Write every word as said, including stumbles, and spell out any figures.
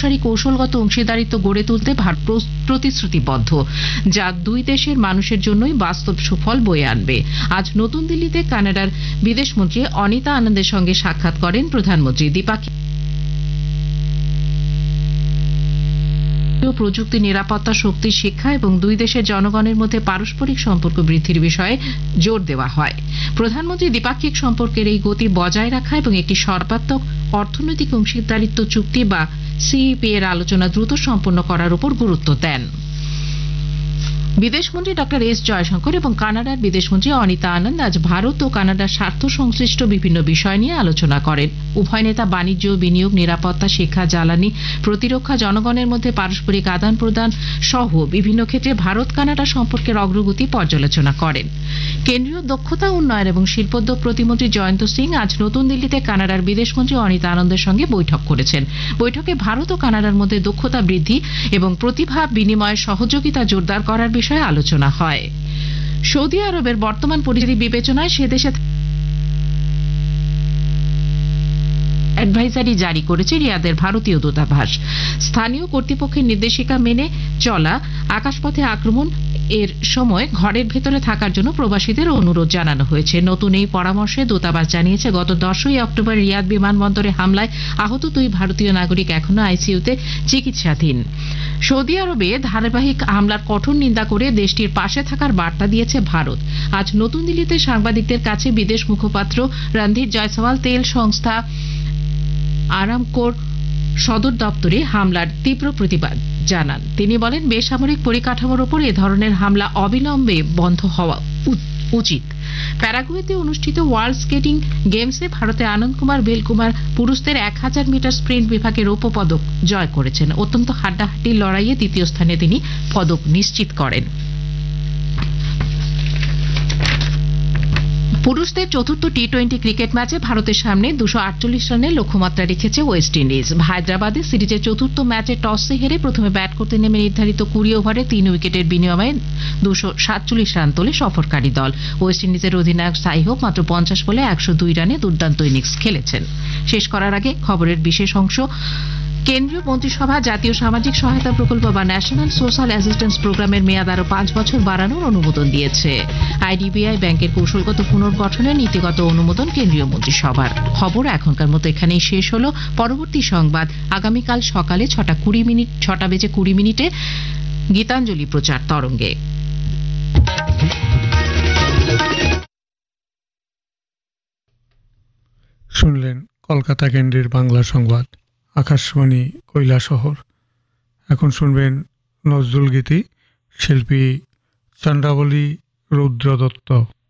দীর্ঘস্থায়ী কৌশলগত অংশীদারিত্ব গড়ে তুলতে ভারত প্রতিশ্রুতিবদ্ধ, যা দুই দেশের মানুষের জন্যই বাস্তব সুফল বয়ে আনবে। আজ নতুন দিল্লিতে কানাডার বিদেশমন্ত্রী অনিতা আনন্দের সঙ্গে সাক্ষাৎ করেন প্রধানমন্ত্রী। দ্বিপাক্ষিক প্রযুক্তি, নিরাপত্তা, শক্তি, শিক্ষা এবং দুই দেশের জনগণের মধ্যে পারস্পরিক সম্পর্ক বৃদ্ধির বিষয়ে জোর দেওয়া হয়। প্রধানমন্ত্রী দ্বিপাক্ষিক সম্পর্কের এই গতি বজায় রাখা এবং একটি সর্বাত্মক অর্থনৈতিক অংশীদারিত্ব চুক্তি বা সিইপি এর আলোচনা দ্রুত সম্পন্ন করার উপর গুরুত্ব দেন। বিদেশমন্ত্রী ডক্টর এস জয়শঙ্কর এবং কানাডার বিদেশমন্ত্রী অনিতা আনন্দ আজ ভারত ও কানাডার স্বার্থ সংশ্লিষ্ট বিভিন্ন বিষয় নিয়ে আলোচনা করেন। উভয় নেতা বাণিজ্য, বিনিয়োগ, নিরাপত্তা, শিক্ষা, জ্বালানি, প্রতিরক্ষা, জনগণের মধ্যে পারস্পরিক আদান প্রদান সহ বিভিন্ন ক্ষেত্রে ভারত কানাডা সম্পর্কের অগ্রগতি পর্যালোচনা করেন। কেন্দ্রীয় দক্ষতা উন্নয়ন এবং শিল্পোদ্যোগ প্রতিমন্ত্রী জয়ন্ত সিং আজ নতুন দিল্লিতে কানাডার বিদেশমন্ত্রী অনিতা আনন্দের সঙ্গে বৈঠক করেছেন। বৈঠকে ভারত ও কানাডার মধ্যে দক্ষতা বৃদ্ধি এবং প্রতিভা বিনিময়ে সহযোগিতা জোরদার করার বিষয়ে আলোচনা হয়। সৌদি আরবের বর্তমান পরিস্থিতি বিবেচনায় সে দেশে অ্যাডভাইজারি জারি করেছে রিয়াদের ভারতীয় দূতাবাস। স্থানীয় কর্তৃপক্ষের নির্দেশিকা মেনে চলা, আকাশপথে আক্রমণ এর সময় ঘরের ভেতরে থাকার জন্য প্রবাসীদের অনুরোধ জানানো হয়েছে। নতুন এই পরামর্শে দূতাবাস জানিয়েছে, গত দশই অক্টোবর রিয়াদ বিমানবন্দরে হামলায় আহত দুই ভারতীয় নাগরিক এখনো আইসিইউতে চিকিৎসাধীন। সৌদি আরবে ধারাবাহিক হামলার কঠোর নিন্দা করে দেশটির পাশে থাকার বার্তা দিয়েছে ভারত। আজ নতুন দিল্লিতে সাংবাদিকদের কাছে বিদেশ মুখপাত্র রণধীর জয়সওয়াল তেল সংস্থা আরামকোর সদর দপ্তরে হামলার তীব্র প্রতিবাদ জানান। তিনি বলেন, বেসামরিক পরিকাঠামোর ওপর এ ধরনের হামলা অবিলম্বে বন্ধ হওয়া উচিত। প্যারাগুয়েতে অনুষ্ঠিত ওয়ার্ল্ড স্কেটিং গেমসে ভারতের আনন্দ কুমার বেলকুমার পুরুষদের এক হাজার মিটার স্প্রিন্ট বিভাগে রৌপ্য পদক জয় করেছেন। অত্যন্ত হাড্ডাহাড্ডির লড়াইয়ে তৃতীয় স্থানে তিনি পদক নিশ্চিত করেন। পুরুষদের চতুর্থ টি টোয়েন্টি ক্রিকেট ম্যাচে ভারতের সামনে দুশো আটচল্লিশ রানের লক্ষ্যমাত্রা রেখেছে ওয়েস্ট ইন্ডিজ। হায়দ্রাবাদে সিরিজের চতুর্থ ম্যাচে টসে হেরে প্রথমে ব্যাট করতে নেমে নির্ধারিত কুড়ি ওভারে তিন উইকেটের বিনিময়ে দুশো সাতচল্লিশ রান তোলে সফরকারী দল। ওয়েস্ট ইন্ডিজের অধিনায়ক সাই হোপ মাত্র পঞ্চাশ বলে একশো দুই রানে দুর্দান্ত ইনিংস খেলেছেন। শেষ করার আগে খবরের বিশেষ অংশ। কেন্দ্রীয় মন্ত্রিসভা জাতীয় সামাজিক সহায়তা প্রকল্প বা ন্যাশনাল সোশ্যাল অ্যাসিস্ট্যান্স প্রোগ্রামের মেয়াদ আরো পাঁচ বছর বাড়ানোর অনুমোদন দিয়েছে। আইডিবিআই ব্যাংকের কৌশলগত পুনর্গঠনের নীতিগত অনুমোদন কেন্দ্রীয় মন্ত্রিসভার। খবর এখনকার মতো এখানেই শেষ হলো। পরবর্তী সংবাদ আগামীকাল সকালে ছটা কুড়ি মিনিট ছটা বেজে কুড়ি মিনিটে গীতাঞ্জলি প্রচার তরঙ্গে। শুনলেন কলকাতা কেন্দ্রের বাংলা সংবাদ, আকাশবাণী কৈলাসহর। এখন শুনবেন নজরুল গীতি, শিল্পী চন্দ্রাবলী রুদ্র দত্ত।